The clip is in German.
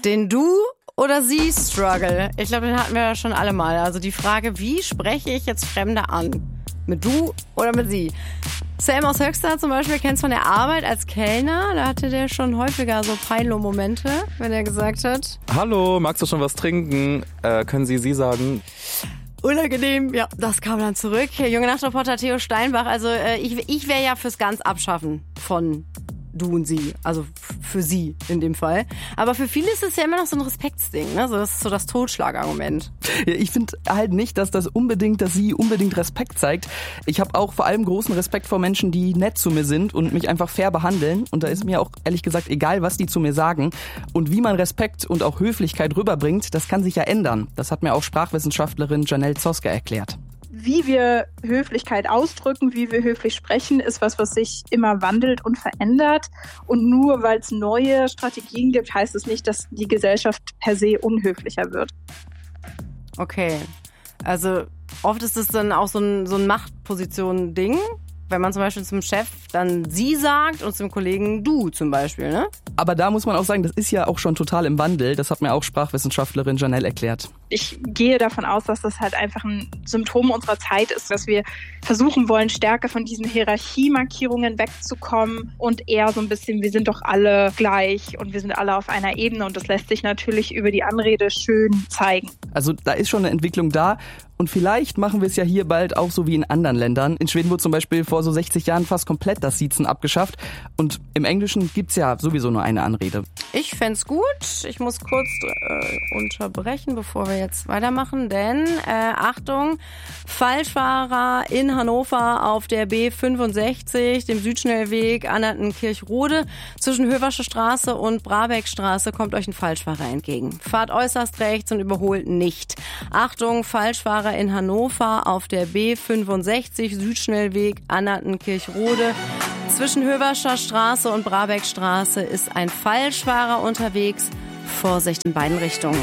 Den Du- oder Sie-Struggle. Ich glaube, den hatten wir ja schon alle mal. Also die Frage, wie spreche ich jetzt Fremde an? Mit Du oder mit Sie? Sam aus Höxter zum Beispiel kennst von der Arbeit als Kellner. Da hatte der schon häufiger so Peinlo-Momente, wenn er gesagt hat: Hallo, magst du schon was trinken? Können Sie sagen? Unangenehm, ja, das kam dann zurück. Junge Nachtreporter Theo Steinbach, also ich wäre ja fürs ganz Abschaffen von Du und Sie, also für Sie in dem Fall. Aber für viele ist es ja immer noch so ein Respektsding, ne? So, das ist so das Totschlagargument. Ja, ich finde halt nicht, dass Sie unbedingt Respekt zeigt. Ich habe auch vor allem großen Respekt vor Menschen, die nett zu mir sind und mich einfach fair behandeln. Und da ist mir auch ehrlich gesagt egal, was die zu mir sagen. Und wie man Respekt und auch Höflichkeit rüberbringt, das kann sich ja ändern. Das hat mir auch Sprachwissenschaftlerin Janelle Zoske erklärt. Wie wir Höflichkeit ausdrücken, wie wir höflich sprechen, ist was sich immer wandelt und verändert. Und nur weil es neue Strategien gibt, heißt es nicht, dass die Gesellschaft per se unhöflicher wird. Okay, also oft ist es dann auch so ein Machtposition-Ding, wenn man zum Beispiel zum Chef dann Sie sagt und zum Kollegen Du zum Beispiel, ne? Aber da muss man auch sagen, das ist ja auch schon total im Wandel. Das hat mir auch Sprachwissenschaftlerin Janelle erklärt. Ich gehe davon aus, dass das halt einfach ein Symptom unserer Zeit ist, dass wir versuchen wollen, stärker von diesen Hierarchiemarkierungen wegzukommen und eher so ein bisschen, wir sind doch alle gleich und wir sind alle auf einer Ebene, und das lässt sich natürlich über die Anrede schön zeigen. Also da ist schon eine Entwicklung da. Und vielleicht machen wir es ja hier bald auch so wie in anderen Ländern. In Schweden wurde zum Beispiel vor so 60 Jahren fast komplett das Siezen abgeschafft. Und im Englischen gibt's ja sowieso nur eine Anrede. Ich fänd's gut. Ich muss kurz unterbrechen, bevor wir jetzt weitermachen. Denn, Achtung, Falschfahrer in Hannover auf der B65, dem Südschnellweg Annertenkirchrode. Zwischen Höversche Straße und Brabeckstraße kommt euch ein Falschfahrer entgegen. Fahrt äußerst rechts und überholt nicht. Achtung, Falschfahrer in Hannover auf der B65, Südschnellweg Annertenkirchrode. Zwischen Höverscher Straße und Brabeckstraße ist ein Falschfahrer unterwegs. Vorsicht in beiden Richtungen.